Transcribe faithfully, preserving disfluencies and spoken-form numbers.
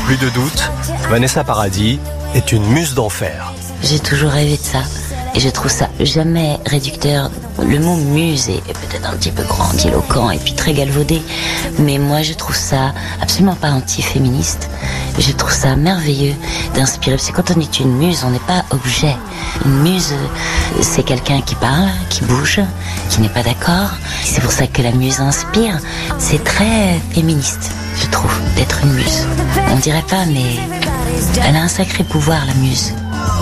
plus de doute, Vanessa Paradis est une muse d'enfer. J'ai toujours rêvé de ça. Et je trouve ça jamais réducteur. Le mot muse est peut-être un petit peu grandiloquent et puis très galvaudé. Mais moi, je trouve ça absolument pas anti-féministe. Je trouve ça merveilleux d'inspirer. Parce que quand on est une muse, on n'est pas objet. Une muse, c'est quelqu'un qui parle, qui bouge, qui n'est pas d'accord. C'est pour ça que la muse inspire. C'est très féministe, je trouve, d'être une muse. On dirait pas, mais elle a un sacré pouvoir, la muse.